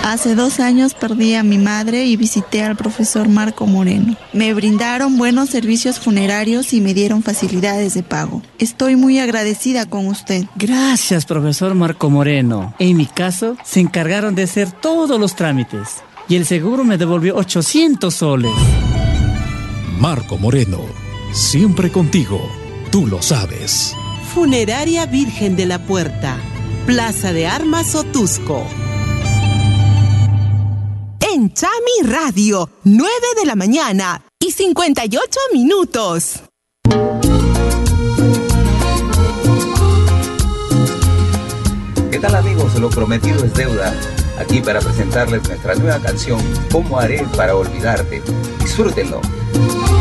Hace 2 años perdí a mi madre y visité al profesor Marco Moreno. Me brindaron buenos servicios funerarios y me dieron facilidades de pago. Estoy muy agradecida con usted. Gracias, profesor Marco Moreno. En mi caso, se encargaron de hacer todos los trámites y el seguro me devolvió 800 soles. Marco Moreno, siempre contigo, tú lo sabes. Funeraria Virgen de la Puerta, Plaza de Armas Sotusco. En Chami Radio, 9 de la mañana y 58 minutos. ¿Qué tal, amigos? Lo prometido es deuda. Aquí para presentarles nuestra nueva canción, ¿Cómo haré para olvidarte? Disfrútenlo.